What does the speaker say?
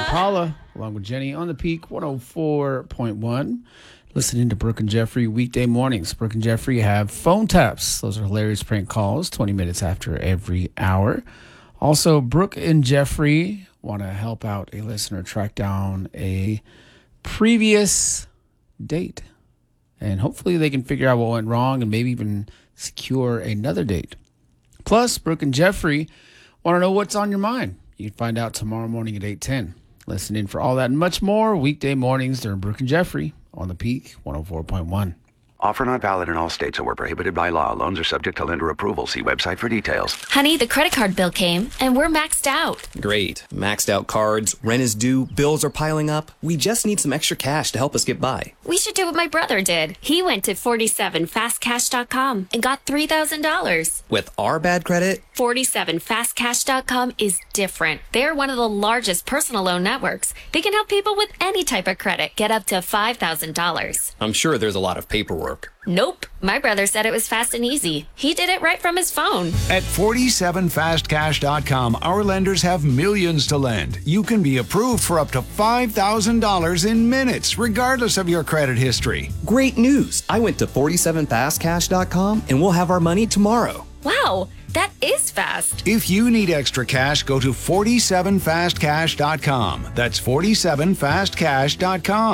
Paula, along with Jenny on the Peak 104.1. Listening to Brooke and Jeffrey weekday mornings. Brooke and Jeffrey have phone taps. Those are hilarious prank calls, 20 minutes after every hour. Also, Brooke and Jeffrey want to help out a listener track down a previous date. And hopefully they can figure out what went wrong and maybe even secure another date. Plus, Brooke and Jeffrey want to know what's on your mind. You can find out tomorrow morning at 8:10. Listen in for all that and much more weekday mornings during Brooke and Jeffrey on the Peak 104.1. Offer not valid in all states or prohibited by law. Loans are subject to lender approval. See website for details. Honey, the credit card bill came, and we're maxed out. Great. Maxed out cards, rent is due, bills are piling up. We just need some extra cash to help us get by. We should do what my brother did. He went to 47fastcash.com and got $3,000. With our bad credit? 47fastcash.com is different. They're one of the largest personal loan networks. They can help people with any type of credit get up to $5,000. I'm sure there's a lot of paperwork. Nope. My brother said it was fast and easy. He did it right from his phone. At 47fastcash.com, our lenders have millions to lend. You can be approved for up to $5,000 in minutes, regardless of your credit history. Great news. I went to 47fastcash.com and we'll have our money tomorrow. Wow, that is fast. If you need extra cash, go to 47fastcash.com. That's 47fastcash.com.